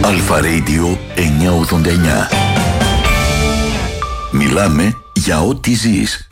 Αλφα Radio 989. Μιλάμε για ό,τι ζεις.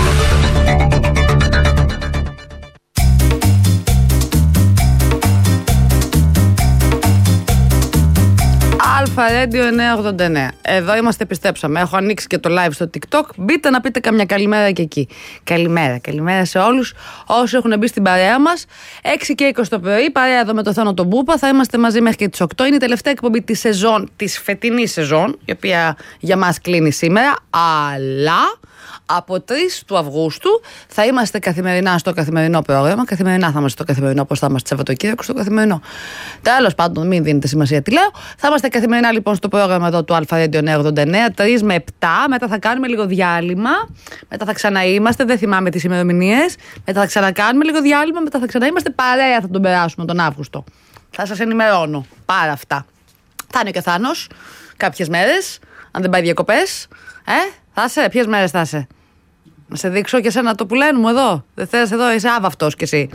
Αλφα Radio 989. Εδώ είμαστε, επιστρέψαμε. Έχω ανοίξει και το live στο TikTok. Μπείτε να πείτε καμιά καλημέρα και εκεί. Καλημέρα σε όλους όσοι έχουν μπει στην παρέα μας. 6 και 20 το πρωί, παρέα εδώ με το Θάνο τον Μπούπα. Θα είμαστε μαζί μέχρι και τις 8. Είναι η τελευταία εκπομπή της σεζόν, της φετινής σεζόν, η οποία για μας κλείνει σήμερα. Αλλά από 3 του Αυγούστου θα είμαστε καθημερινά στο καθημερινό πρόγραμμα. Καθημερινά θα είμαστε στο καθημερινό, όπως θα είμαστε Σαββατοκύριακο στο καθημερινό. Τέλος πάντων, μην δίνετε σημασία τι λέω. Θα είμαστε καθημερινά λοιπόν στο πρόγραμμα εδώ του Αλφα Radio 989, 3 με 7. Μετά θα κάνουμε λίγο διάλειμμα. Μετά θα ξαναείμαστε. Δεν θυμάμαι τις ημερομηνίες. Μετά θα ξανακάνουμε λίγο διάλειμμα. Μετά θα ξαναείμαστε. Παρέα θα τον περάσουμε τον Αύγουστο. Θα σας ενημερώνω πάρα αυτά. Θα είναι και ο Θάνος κάποιες μέρες. Αν δεν πάει διακοπές. Θα είσαι, ποιες μέρες θα είσαι? Να σε δείξω και εσένα το πουλέν μου εδώ. Δεν θες εδώ, είσαι άβαυτος κι εσύ.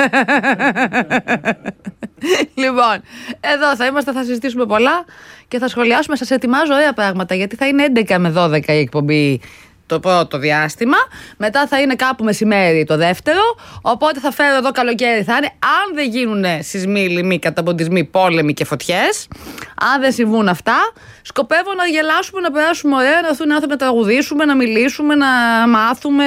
Λοιπόν, εδώ θα είμαστε, θα συζητήσουμε πολλά και θα σχολιάσουμε. Σας ετοιμάζω ωραία πράγματα, γιατί θα είναι 11 με 12 η εκπομπή το πρώτο διάστημα. Μετά θα είναι κάπου μεσημέρι το δεύτερο. Οπότε θα φέρω εδώ καλοκαίρι θα είναι. Αν δεν γίνουν σεισμοί, λοιμοί, καταποντισμοί, πόλεμοι και φωτιές, αν δεν συμβούν αυτά, σκοπεύω να γελάσουμε, να περάσουμε ωραία, να έρθουν άνθρωποι να τραγουδήσουμε, να μιλήσουμε, να μάθουμε,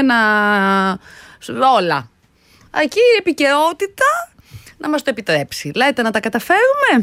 όλα. Εκεί η επικαιρότητα να μας το επιτρέψει. Λέτε να τα καταφέρουμε.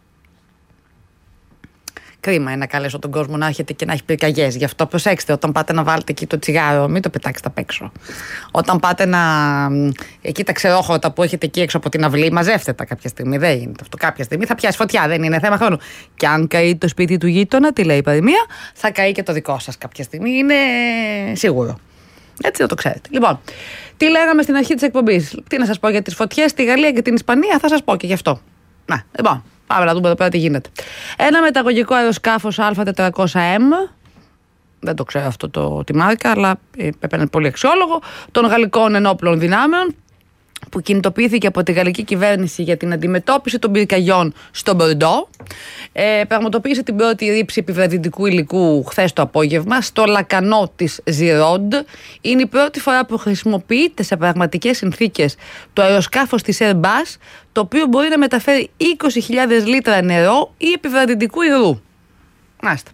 Κρίμα είναι να καλέσω τον κόσμο να έχετε και να έχει πυρκαγιές. Γι' αυτό προσέξτε, όταν πάτε να βάλετε εκεί το τσιγάρο, μην το πετάξετε απ' έξω. Όταν πάτε εκεί τα ξερόχορτα που έχετε εκεί έξω από την αυλή, μαζεύτε τα κάποια στιγμή. Δεν γίνεται αυτό. Κάποια στιγμή θα πιάσει φωτιά, δεν είναι θέμα χρόνου. Και αν καεί το σπίτι του γείτονα, τι λέει η παροιμία, θα καεί και το δικό σας κάποια στιγμή. Είναι σίγουρο. Έτσι να το ξέρετε. Λοιπόν, τι λέγαμε στην αρχή της εκπομπής? Τι να σας πω για τις φωτιές στη Γαλλία και την Ισπανία, θα σας πω και γι' αυτό. Λοιπόν. Πάμε να δούμε εδώ πέρα τι γίνεται. Ένα μεταγωγικό αεροσκάφος Α400M, δεν το ξέρω αυτό τη μάρκα, αλλά έπαιρνε πολύ αξιόλογο, των γαλλικών ενόπλων δυνάμεων, που κινητοποιήθηκε από τη γαλλική κυβέρνηση για την αντιμετώπιση των πυρκαγιών στο Μπορντό. Πραγματοποίησε την πρώτη ρήψη επιβραδυτικού υλικού χθες το απόγευμα στο λακανό της Ζιρόντ. Είναι η πρώτη φορά που χρησιμοποιείται σε πραγματικές συνθήκες το αεροσκάφος της Airbus, το οποίο μπορεί να μεταφέρει 20.000 λίτρα νερό ή επιβραδυτικού υγρού. Μάλιστα.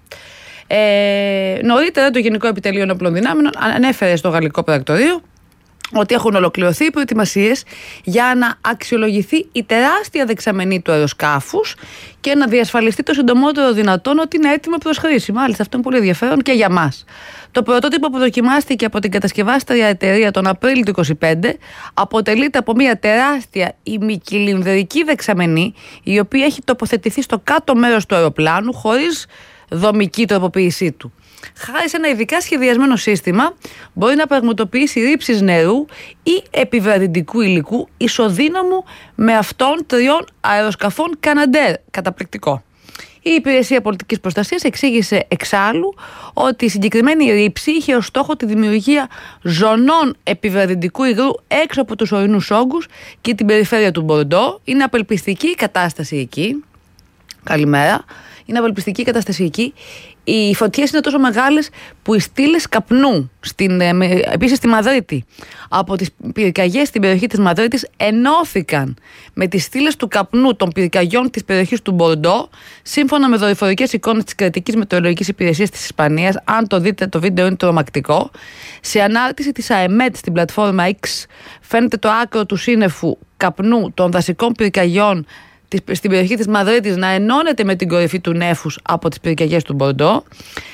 Νωρίτερα το Γενικό Επιτελείο Ενόπλων Δυνάμεων ανέφερε στο Γαλλικό Πρακτορείο ότι έχουν ολοκληρωθεί οι προετοιμασίες για να αξιολογηθεί η τεράστια δεξαμενή του αεροσκάφους και να διασφαλιστεί το συντομότερο δυνατόν ότι είναι έτοιμο προς χρήση. Μάλιστα, αυτό είναι πολύ ενδιαφέρον και για μας. Το πρωτότυπο που δοκιμάστηκε από την κατασκευάστρια εταιρεία τον Απρίλιο του 2025 αποτελείται από μια τεράστια ημικυλινδρική δεξαμενή, η οποία έχει τοποθετηθεί στο κάτω μέρος του αεροπλάνου χωρίς δομική τροποποίησή του. Χάρη σε ένα ειδικά σχεδιασμένο σύστημα, μπορεί να πραγματοποιήσει ρήψεις νερού ή επιβραδυτικού υλικού ισοδύναμου με αυτών 3 αεροσκαφών Canadair. Καταπληκτικό. Η Υπηρεσία Πολιτικής Προστασίας εξήγησε εξάλλου ότι η συγκεκριμένη ρήψη είχε ως στόχο τη δημιουργία ζωνών επιβραδυτικού υγρού έξω από τους ορεινούς όγκους και την περιφέρεια του Μπορντό. Είναι απελπιστική η κατάσταση εκεί. Καλημέρα. Είναι απελπιστική η κατάσταση εκεί. Οι φωτιές είναι τόσο μεγάλες που οι στήλες καπνού, επίσης στη Μαδρίτη, από τις πυρκαγιές στην περιοχή της Μαδρίτης ενώθηκαν με τις στήλες του καπνού των πυρκαγιών της περιοχής του Μπορντό, σύμφωνα με δορυφορικές εικόνες της Κρατικής Μετεωρολογικής Υπηρεσίας της Ισπανίας. Αν το δείτε, το βίντεο είναι τρομακτικό. Σε ανάρτηση της ΑΕΜΕΤ στην πλατφόρμα X φαίνεται το άκρο του σύννεφου καπνού των δασικών πυρκαγιών στην περιοχή της Μαδρίτης να ενώνεται με την κορυφή του νέφους από τις πυρκαγιές του Μπορντό.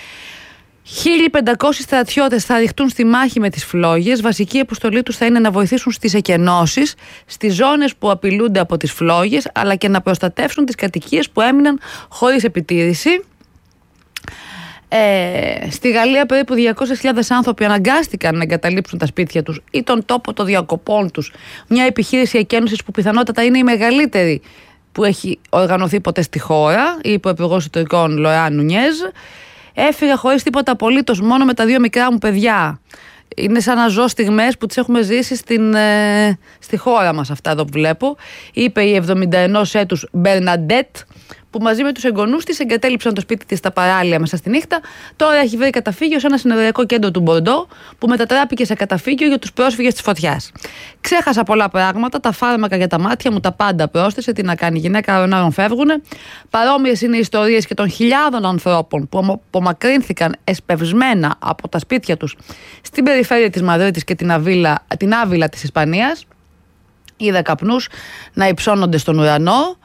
1.500 στρατιώτες θα ρηχτούν στη μάχη με τις φλόγες. Βασική αποστολή τους θα είναι να βοηθήσουν στις εκενώσεις, στις ζώνες που απειλούνται από τις φλόγες, αλλά και να προστατεύσουν τις κατοικίες που έμειναν χωρίς επιτήρηση. Στη Γαλλία περίπου 200.000 άνθρωποι αναγκάστηκαν να εγκαταλείψουν τα σπίτια τους ή τον τόπο των διακοπών τους. Μια επιχείρηση εκένωσης που πιθανότατα είναι η μεγαλύτερη που έχει οργανωθεί ποτέ στη χώρα. Η Υπουργός Εσωτερικών Λοράν Νουνιέζ. Έφυγα χωρίς τίποτα απολύτως, μόνο με τα 2 μικρά μου παιδιά. Είναι σαν να ζω στιγμές που τις έχουμε ζήσει στη χώρα μας, αυτά εδώ που βλέπω. Είπε η 71 έτους Μπερναντέτ, που μαζί με τους εγγονούς της εγκατέλειψαν το σπίτι της στα παράλια μέσα στη νύχτα. Τώρα έχει βρει καταφύγιο σε ένα συνεδριακό κέντρο του Μπορντό, που μετατράπηκε σε καταφύγιο για τους πρόσφυγες της φωτιάς. Ξέχασα πολλά πράγματα, τα φάρμακα για τα μάτια μου, τα πάντα πρόσθεσε. Τι να κάνει η γυναίκα, ρονάρων φεύγουνε. Παρόμοιες είναι οι ιστορίες και των χιλιάδων ανθρώπων που απομακρύνθηκαν εσπευσμένα από τα σπίτια τους στην περιφέρεια της Μαδρίτης και την Άβυλα της Ισπανίας. Είδα καπνούς να υψώνονται στον ουρανό.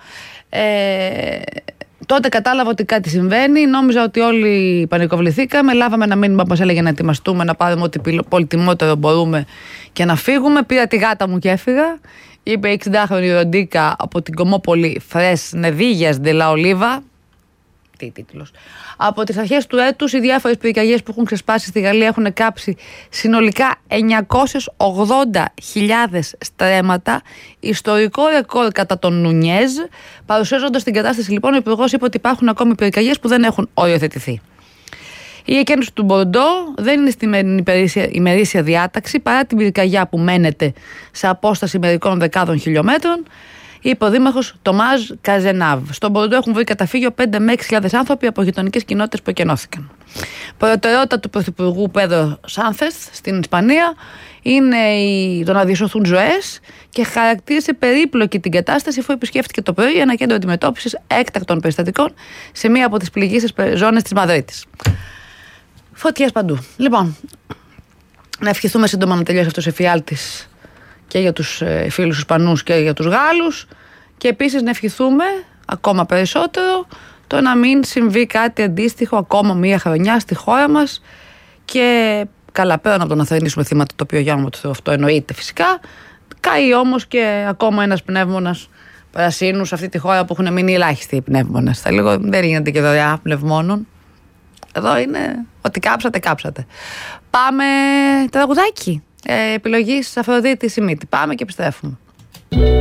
Τότε κατάλαβα ότι κάτι συμβαίνει. Νόμιζα ότι όλοι πανικοβληθήκαμε. Λάβαμε ένα μήνυμα που μας έλεγε να ετοιμαστούμε, να πάρουμε ό,τι πολυτιμότερο μπορούμε και να φύγουμε. Πήρα τη γάτα μου και έφυγα. Είπε η 60χρονη Ροντίκα από την Κομόπολη Φρες Νεδίγιας Ντελα Ολίβα. Τι τίτλος. Από τις αρχές του έτους, οι διάφορες πυρκαγιές που έχουν ξεσπάσει στη Γαλλία έχουν κάψει συνολικά 980.000 στρέμματα, ιστορικό ρεκόρ κατά τον Νουνιέζ. Παρουσιάζοντας την κατάσταση, λοιπόν, ο υπουργός είπε ότι υπάρχουν ακόμη πυρκαγιές που δεν έχουν οριοθετηθεί. Η εκένωση του Μπορντό δεν είναι στην ημερήσια διάταξη παρά την πυρκαγιά που μένεται σε απόσταση μερικών δεκάδων χιλιόμετρων. Είπε ο δήμαρχος Τομάζ Καζενάβ. Στον Μπορντό έχουν βρει καταφύγιο 5 με 6.000 άνθρωποι από γειτονικές κοινότητες που εκενώθηκαν. Προτεραιότητα του Πρωθυπουργού Πέδρο Σάνθες στην Ισπανία είναι το να διασωθούν ζωές και χαρακτήρισε περίπλοκη την κατάσταση, αφού επισκέφτηκε το πρωί ένα κέντρο αντιμετώπισης έκτακτων περιστατικών σε μία από τις πληγείσες ζώνες της Μαδρίτης. Φωτιές παντού. Λοιπόν, να ευχηθούμε σύντομα να τελειώσει αυτός ο εφιάλτης και για τους φίλους Ισπανούς και για τους Γάλλους, και επίσης να ευχηθούμε ακόμα περισσότερο το να μην συμβεί κάτι αντίστοιχο ακόμα μία χρονιά στη χώρα μας. Και καλά, πέραν από το να θερινήσουμε θύματα, το οποίο για όνομα του Θεού αυτό εννοείται φυσικά, καεί όμως και ακόμα ένας πνεύμονας πρασίνου σε αυτή τη χώρα που έχουν μείνει ελάχιστοι οι πνεύμονες. Θα λέγω, δεν γίνεται και δωρεά πνευμόνων. Εδώ είναι ότι κάψατε, κάψατε. Πάμε τραγουδάκι. Επιλογής Αφροδίτη Σιμίτη. Πάμε και επιστρέφουμε.